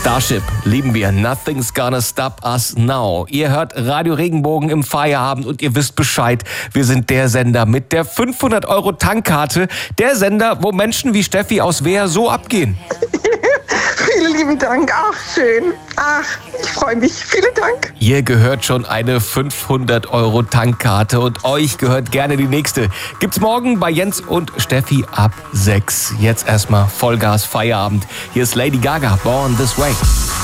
Starship lieben wir. Nothing's gonna stop us now. Ihr hört Radio Regenbogen im Feierabend und ihr wisst Bescheid. Wir sind der Sender mit der 500-Euro-Tankkarte. Der Sender, wo Menschen wie Steffi aus Wehr so abgehen. Vielen lieben Dank. Ach, schön. Ach, ich freue mich. Vielen Dank. Ihr gehört schon eine 500-Euro-Tankkarte und euch gehört gerne die nächste. Gibt's morgen bei Jens und Steffi ab 6. Jetzt erstmal Vollgas Feierabend. Hier ist Lady Gaga, Born This Way.